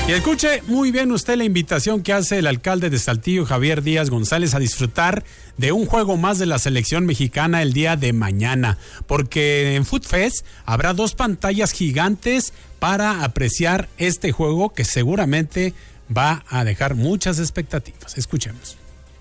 Y escuche muy bien usted la invitación que hace el alcalde de Saltillo, Javier Díaz González, a disfrutar de un juego más de la selección mexicana el día de mañana, porque en Food Fest habrá 2 pantallas gigantes para apreciar este juego que seguramente va a dejar muchas expectativas. Escuchemos.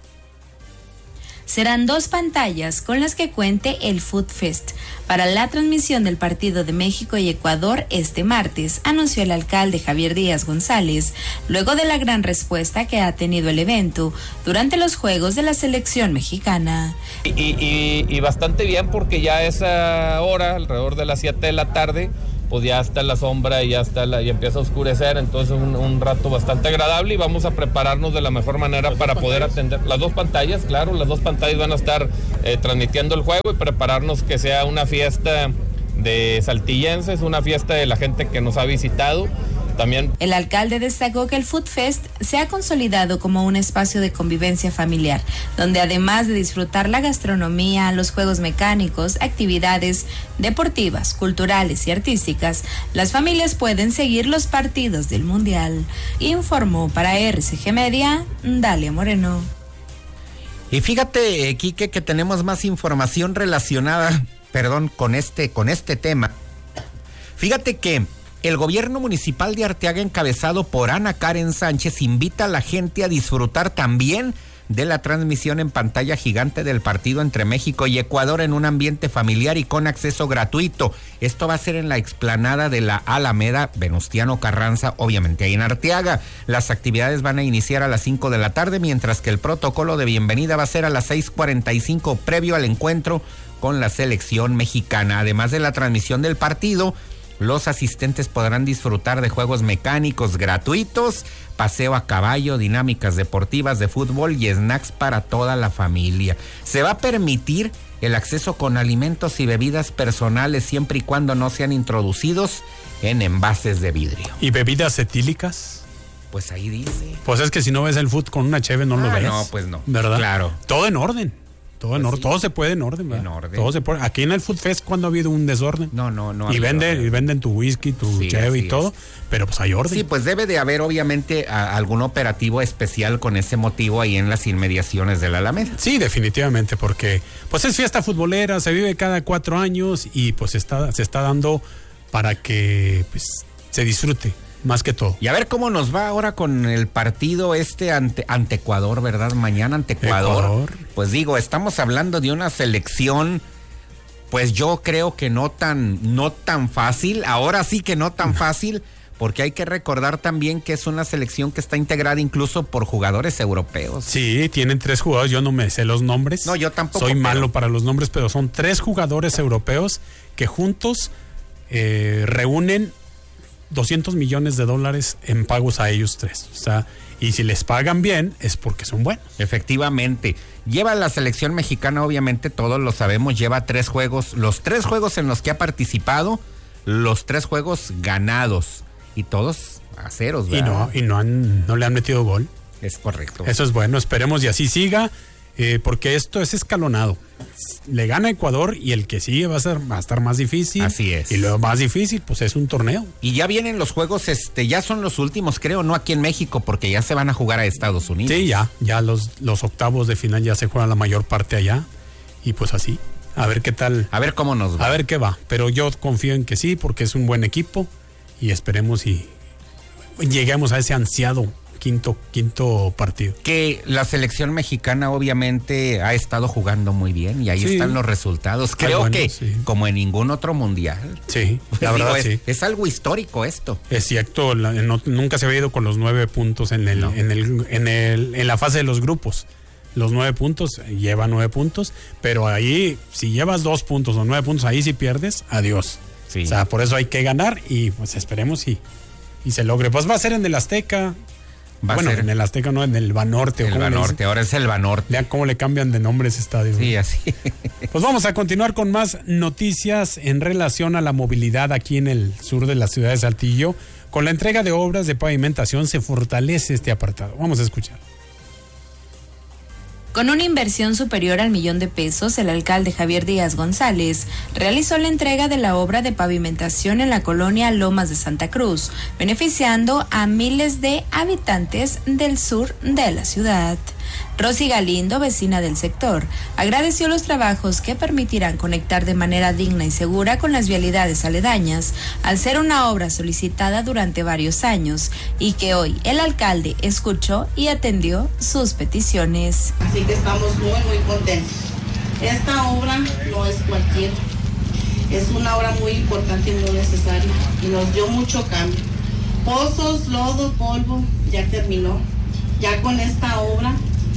Serán 2 pantallas con las que cuente el Food Fest para la transmisión del partido de México y Ecuador este martes, anunció el alcalde Javier Díaz González, luego de la gran respuesta que ha tenido el evento durante los Juegos de la selección mexicana. Y bastante bien, porque ya a esa hora, alrededor de las 7 de la tarde, pues ya está la sombra y y empieza a oscurecer, entonces un rato bastante agradable, y vamos a prepararnos de la mejor manera para poder atender las 2 pantallas. Claro, las 2 pantallas van a estar transmitiendo el juego, y prepararnos que sea una fiesta de saltillenses, una fiesta de la gente que nos ha visitado. También. El alcalde destacó que el Food Fest se ha consolidado como un espacio de convivencia familiar, donde además de disfrutar la gastronomía, los juegos mecánicos, actividades deportivas, culturales y artísticas, las familias pueden seguir los partidos del Mundial. Informó para RCG Media, Dalia Moreno. Y fíjate, Quique, que tenemos más información relacionada, con este tema. Fíjate que el gobierno municipal de Arteaga, encabezado por Ana Karen Sánchez, invita a la gente a disfrutar también de la transmisión en pantalla gigante del partido entre México y Ecuador en un ambiente familiar y con acceso gratuito. Esto va a ser en la explanada de la Alameda Venustiano Carranza, obviamente ahí en Arteaga. Las actividades van a iniciar a las 5 de la tarde, mientras que el protocolo de bienvenida va a ser a las 6:45, previo al encuentro con la selección mexicana. Además de la transmisión del partido, los asistentes podrán disfrutar de juegos mecánicos gratuitos, paseo a caballo, dinámicas deportivas de fútbol y snacks para toda la familia. Se va a permitir el acceso con alimentos y bebidas personales siempre y cuando no sean introducidos en envases de vidrio. ¿Y bebidas etílicas? Pues ahí dice. Pues es que si no ves el fútbol con una cheve no lo ves. No, pues no. ¿Verdad? Claro. Todo en orden. Todo se puede en orden, ¿verdad? En orden. Todo se puede. Aquí en el Food Fest, ¿cuándo ha habido un desorden? No. Y venden tu whisky, tu cheve y todo, pero pues hay orden. Sí, pues debe de haber obviamente algún operativo especial con ese motivo ahí en las inmediaciones de la Alameda. Sí, definitivamente, porque pues es fiesta futbolera, se vive cada 4 años y pues se está dando para que pues se disfrute. Más que todo. Y a ver cómo nos va ahora con el partido ante Ecuador, ¿verdad? Mañana ante Ecuador. Pues digo, estamos hablando de una selección, pues yo creo que no tan fácil. Ahora sí que no tan fácil, porque hay que recordar también que es una selección que está integrada incluso por jugadores europeos. Sí, tienen 3 jugadores, yo no me sé los nombres. No, yo tampoco. Soy malo para los nombres, pero son 3 jugadores europeos que juntos reúnen $200 millones en pagos a ellos 3. O sea, y si les pagan bien es porque son buenos. Efectivamente. Lleva la selección mexicana, obviamente todos lo sabemos, lleva 3 juegos, los 3 juegos en los que ha participado, los 3 juegos ganados y todos a ceros, ¿verdad? Y no le han metido gol. Es correcto. Eso es bueno, esperemos y así siga, porque esto es escalonado. Le gana Ecuador y el que sigue va a estar más difícil. Así es. Y luego más difícil, pues es un torneo. Y ya vienen los juegos, ya son los últimos, creo, no aquí en México, porque ya se van a jugar a Estados Unidos. Sí, ya los octavos de final ya se juegan la mayor parte allá. Y pues así, a ver qué tal. A ver cómo nos va. A ver qué va, pero yo confío en que sí, porque es un buen equipo y esperemos y lleguemos a ese ansiado quinto partido. Que la selección mexicana obviamente ha estado jugando muy bien y ahí están los resultados. Creo que como en ningún otro mundial. Sí, la verdad sí. Es algo histórico esto. Es cierto, nunca se había ido con los 9 puntos en la fase de los grupos. Los 9 puntos, lleva 9 puntos, pero ahí si llevas 2 puntos o 9 puntos, ahí si pierdes, adiós. Sí. O sea, por eso hay que ganar y pues esperemos y se logre. Pues va a ser en el Azteca. En el Azteca no, en el Banorte. El Banorte, ahora es el Banorte. Vean cómo le cambian de nombre ese estadio. Sí, así. Pues vamos a continuar con más noticias en relación a la movilidad aquí en el sur de la ciudad de Saltillo. Con la entrega de obras de pavimentación se fortalece este apartado. Vamos a escuchar. Con una inversión superior al $1,000,000, el alcalde Javier Díaz González realizó la entrega de la obra de pavimentación en la colonia Lomas de Santa Cruz, beneficiando a miles de habitantes del sur de la ciudad. Rosy Galindo, vecina del sector, agradeció los trabajos que permitirán conectar de manera digna y segura con las vialidades aledañas, al ser una obra solicitada durante varios años y que hoy el alcalde escuchó y atendió sus peticiones. Así que estamos muy contentos. Esta obra no es cualquiera, es una obra muy importante y muy necesaria y nos dio mucho cambio. Pozos, lodo, polvo, ya terminó. Ya con esta obra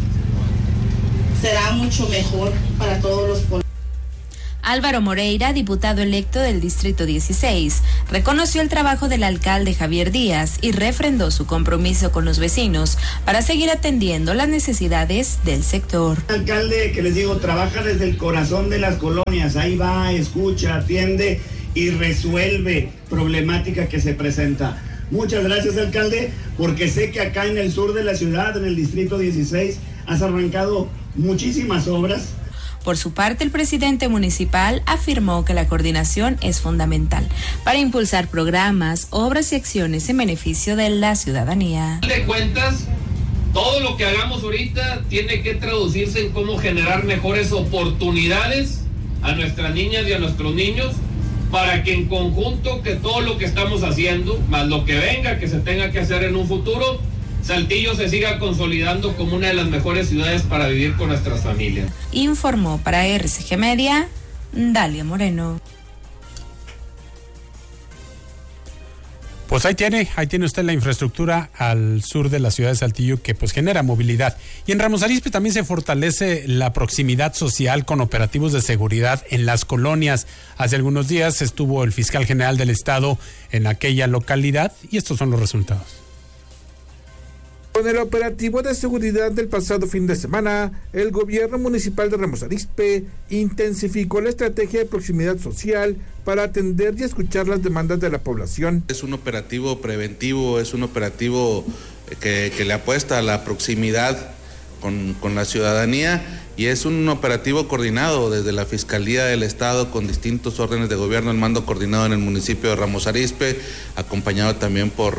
será mucho mejor para todos los políticos. Álvaro Moreira, diputado electo del Distrito 16, reconoció el trabajo del alcalde Javier Díaz y refrendó su compromiso con los vecinos para seguir atendiendo las necesidades del sector. El alcalde, que les digo, trabaja desde el corazón de las colonias, ahí va, escucha, atiende y resuelve problemática que se presenta. Muchas gracias, alcalde, porque sé que acá en el sur de la ciudad, en el Distrito 16, has arrancado muchísimas obras. Por su parte, el presidente municipal afirmó que la coordinación es fundamental para impulsar programas, obras y acciones en beneficio de la ciudadanía. De cuentas, todo lo que hagamos ahorita tiene que traducirse en cómo generar mejores oportunidades a nuestras niñas y a nuestros niños, para que en conjunto, que todo lo que estamos haciendo, más lo que venga, que se tenga que hacer en un futuro, Saltillo se siga consolidando como una de las mejores ciudades para vivir con nuestras familias. Informó para RCG Media, Dalia Moreno. Pues ahí tiene usted la infraestructura al sur de la ciudad de Saltillo que pues genera movilidad. Y en Ramos Arizpe también se fortalece la proximidad social con operativos de seguridad en las colonias. Hace algunos días estuvo el fiscal general del estado en aquella localidad y estos son los resultados. Con el operativo de seguridad del pasado fin de semana, el gobierno municipal de Ramos Arizpe intensificó la estrategia de proximidad social para atender y escuchar las demandas de la población. Es un operativo preventivo, es un operativo que le apuesta a la proximidad con la ciudadanía y es un operativo coordinado desde la Fiscalía del Estado con distintos órdenes de gobierno, el mando coordinado en el municipio de Ramos Arizpe, acompañado también por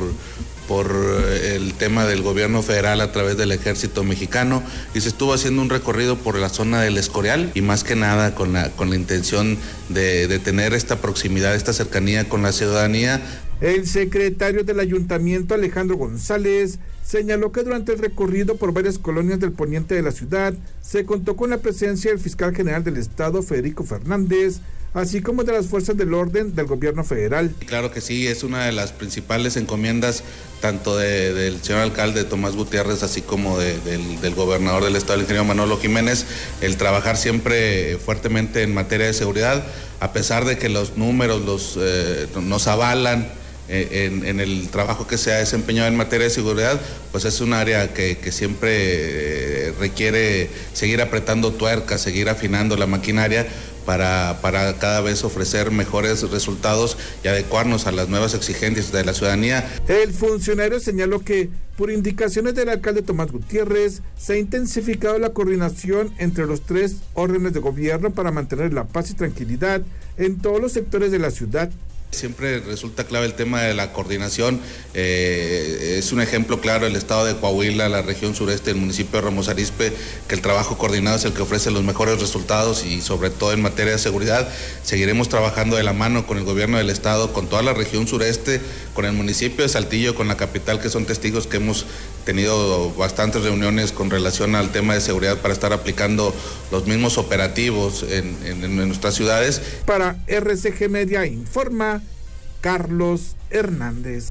el tema del gobierno federal a través del ejército mexicano, y se estuvo haciendo un recorrido por la zona del Escorial y más que nada con la intención de tener esta proximidad, esta cercanía con la ciudadanía. El secretario del ayuntamiento, Alejandro González, señaló que durante el recorrido por varias colonias del poniente de la ciudad se contó con la presencia del fiscal general del estado, Federico Fernández, así como de las fuerzas del orden del gobierno federal. Claro que sí, es una de las principales encomiendas tanto del señor alcalde Tomás Gutiérrez, así como del gobernador del estado, el ingeniero Manolo Jiménez, el trabajar siempre fuertemente en materia de seguridad, a pesar de que los números nos avalan en el trabajo que se ha desempeñado en materia de seguridad, pues es un área que siempre requiere seguir apretando tuercas, seguir afinando la maquinaria para cada vez ofrecer mejores resultados y adecuarnos a las nuevas exigencias de la ciudadanía. El funcionario señaló que, por indicaciones del alcalde Tomás Gutiérrez, se ha intensificado la coordinación entre los 3 órdenes de gobierno para mantener la paz y tranquilidad en todos los sectores de la ciudad. Siempre resulta clave el tema de la coordinación. Es un ejemplo claro el estado de Coahuila, la región sureste, el municipio de Ramos Arizpe, que el trabajo coordinado es el que ofrece los mejores resultados y sobre todo en materia de seguridad. Seguiremos trabajando de la mano con el gobierno del estado, con toda la región sureste, con el municipio de Saltillo, con la capital, que son testigos que hemos tenido bastantes reuniones con relación al tema de seguridad para estar aplicando los mismos operativos en nuestras ciudades. Para RCG Media informa Carlos Hernández.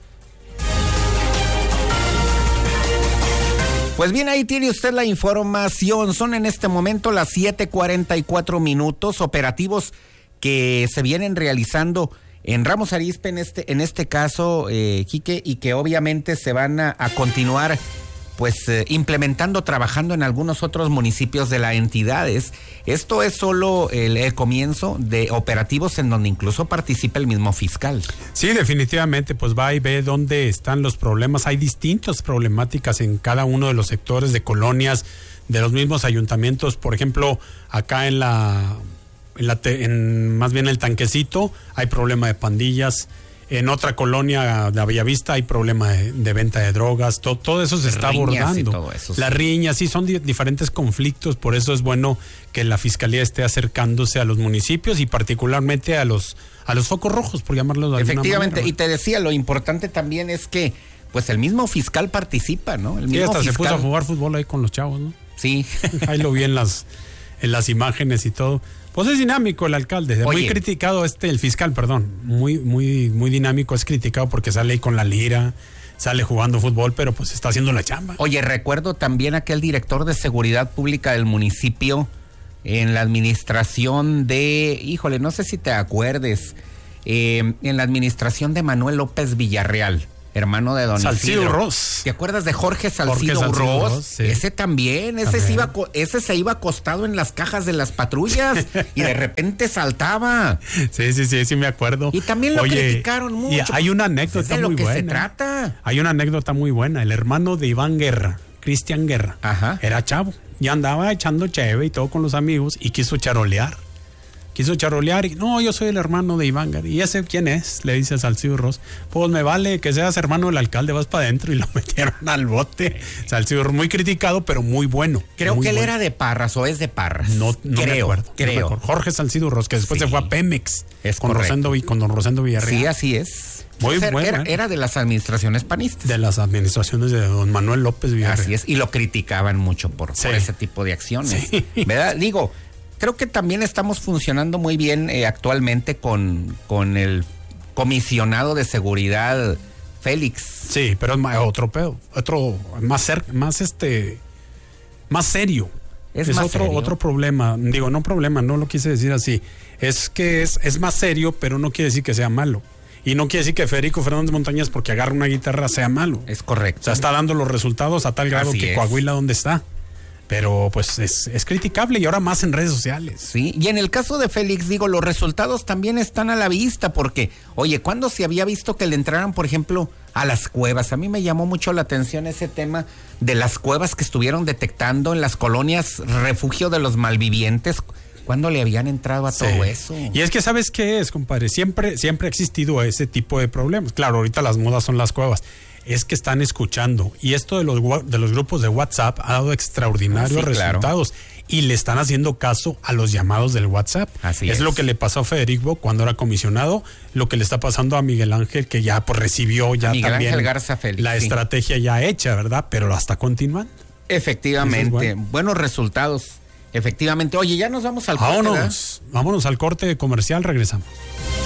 Pues bien, ahí tiene usted la información. Son en este momento las 7:44, operativos que se vienen realizando en Ramos Arizpe, en este caso, Quique, y que obviamente se van a continuar pues implementando, trabajando en algunos otros municipios de las entidades. Esto es solo el comienzo de operativos en donde incluso participa el mismo fiscal. Sí, definitivamente, pues va y ve dónde están los problemas. Hay distintas problemáticas en cada uno de los sectores de colonias, de los mismos ayuntamientos. Por ejemplo, acá más bien el Tanquecito hay problema de pandillas. En otra colonia de Bellavista hay problema de venta de drogas. Todo eso se está abordando. Todo eso, sí. Las riñas, sí, son diferentes conflictos. Por eso es bueno que la fiscalía esté acercándose a los municipios y particularmente a los focos rojos, por llamarlos de alguna Efectivamente, manera. y te decía, lo importante también es que pues el mismo fiscal participa, ¿no? El mismo hasta fiscal se puso a jugar fútbol ahí con los chavos, ¿no? Sí. Ahí lo vi en las imágenes y todo. Pues es dinámico el alcalde, muy criticado el fiscal, perdón, muy dinámico, es criticado porque sale ahí con la lira, sale jugando fútbol, pero pues está haciendo la chamba. Oye, recuerdo también aquel director de seguridad pública del municipio en la administración híjole, no sé si te acuerdes, en la administración de Manuel López Villarreal, hermano de don Salcido Isidro. Ros. ¿Te acuerdas de Jorge Salcido Ros? Sí. Ese también, ese se iba acostado en las cajas de las patrullas y de repente saltaba. Sí me acuerdo. Y también lo criticaron mucho. Y hay una anécdota muy buena. ¿De lo que se trata? Hay una anécdota muy buena. El hermano de Iván Guerra, Cristian Guerra, era chavo y andaba echando cheve y todo con los amigos y quiso charolear y no, yo soy el hermano de Iván Guerra. ¿Y ese quién es? Le dice Salcido Ros. Pues me vale que seas hermano del alcalde, vas para adentro, y lo metieron al bote. Salcido Ros, muy criticado, pero muy bueno. Creo muy que él bueno. era de Parras o es de Parras. No me acuerdo. Jorge Salcido Ros, que después se fue a Pemex con don Rosendo Villarreal. Sí, así es. Muy bueno. Era de las administraciones panistas. De las administraciones de don Manuel López Villarreal. Así es, y lo criticaban mucho por ese tipo de acciones. Sí. ¿Verdad? Digo, creo que también estamos funcionando muy bien actualmente con el comisionado de seguridad Félix. Sí, pero es otro pedo, más serio. Es otro problema. Digo, no lo quise decir así. Es que es más serio, pero no quiere decir que sea malo. Y no quiere decir que Federico Fernández Montañez, porque agarra una guitarra, sea malo. Es correcto. O sea, está dando los resultados a tal grado así que es. Coahuila, ¿dónde está? Pero pues es criticable, y ahora más en redes sociales. Sí, y en el caso de Félix, digo, los resultados también están a la vista, porque, oye, ¿cuándo se había visto que le entraran, por ejemplo, a las cuevas? A mí me llamó mucho la atención ese tema de las cuevas que estuvieron detectando en las colonias refugio de los malvivientes. ¿Cuándo le habían entrado a todo eso? Y es que, ¿sabes qué es, compadre? Siempre ha existido ese tipo de problemas. Claro, ahorita las modas son las cuevas. Es que están escuchando. Y esto de los grupos de WhatsApp ha dado extraordinarios resultados. Claro. Y le están haciendo caso a los llamados del WhatsApp. Así es lo que le pasó a Federico cuando era comisionado, lo que le está pasando a Miguel Ángel, que ya pues recibió ya Miguel también Ángel Garza Félix, la estrategia ya hecha, ¿verdad? Pero la está continuando. Efectivamente, buenos resultados. Efectivamente. Oye, ya nos vamos al corte. Vámonos al corte comercial, regresamos.